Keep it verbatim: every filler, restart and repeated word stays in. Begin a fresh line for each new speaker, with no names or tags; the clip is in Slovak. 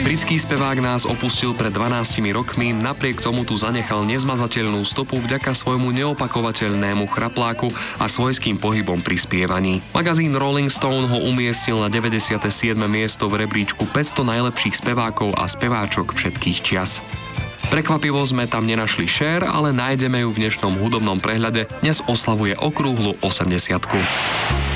Britský spevák nás opustil pred dvanástimi rokmi, napriek tomu tu zanechal nezmazateľnú stopu vďaka svojmu neopakovateľnému chrapláku a svojským pohybom pri spievaní. Magazín Rolling Stone ho umiestnil na deväťdesiate siedme miesto v rebríčku päťsto najlepších spevákov a speváčok všetkých čias. Prekvapivo sme tam nenašli Cher, ale nájdeme ju v dnešnom hudobnom prehľade. Dnes oslavuje okrúhlu osemdesiatku.